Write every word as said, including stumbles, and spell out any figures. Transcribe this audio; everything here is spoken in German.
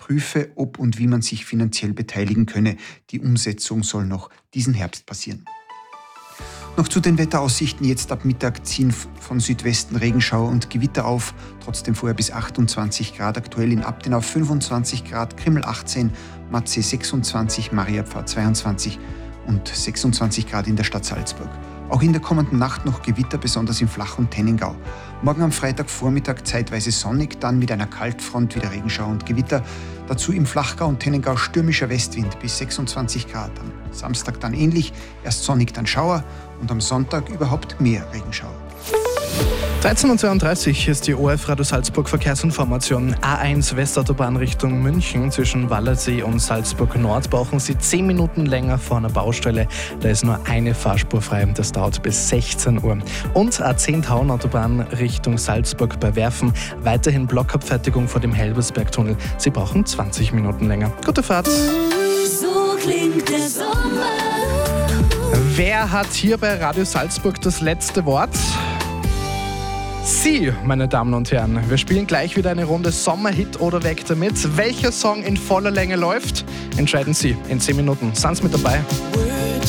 prüfe, ob und wie man sich finanziell beteiligen könne. Die Umsetzung soll noch diesen Herbst passieren. Noch zu den Wetteraussichten. Jetzt ab Mittag ziehen von Südwesten Regenschauer und Gewitter auf. Trotzdem vorher bis achtundzwanzig Grad. Aktuell in Abtenau fünfundzwanzig Grad, Krimml achtzehn, Matzee sechsundzwanzig, Mariapfarr zweiundzwanzig und sechsundzwanzig Grad in der Stadt Salzburg. Auch in der kommenden Nacht noch Gewitter, besonders im Flach- und Tenningau. Morgen am Freitagvormittag zeitweise sonnig, dann mit einer Kaltfront wieder Regenschauer und Gewitter. Dazu im Flachgau und Tenningau stürmischer Westwind bis sechsundzwanzig Grad. Am Samstag dann ähnlich, erst sonnig, dann Schauer und am Sonntag überhaupt mehr Regenschauer. dreizehn Uhr zweiunddreißig ist die O F Radio Salzburg Verkehrsinformation. A eins Westautobahn Richtung München zwischen Wallersee und Salzburg Nord brauchen Sie zehn Minuten länger vor einer Baustelle. Da ist nur eine Fahrspur frei. Das dauert bis sechzehn Uhr. Und A zehn Tauernautobahn Richtung Salzburg bei Werfen. Weiterhin Blockabfertigung vor dem Helbersbergtunnel. Sie brauchen zwanzig Minuten länger. Gute Fahrt! So klingt der Sommer. Wer hat hier bei Radio Salzburg das letzte Wort? Sie, meine Damen und Herren. Wir spielen gleich wieder eine Runde Sommerhit oder weg damit. Welcher Song in voller Länge läuft, entscheiden Sie in zehn Minuten. Sind Sie mit dabei?